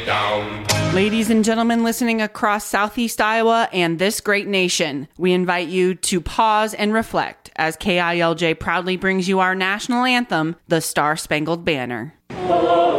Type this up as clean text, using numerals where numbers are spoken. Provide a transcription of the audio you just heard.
Down. Ladies and gentlemen listening across Southeast Iowa and this great nation, we invite you to pause and reflect as KILJ proudly brings you our national anthem, the Star Spangled Banner.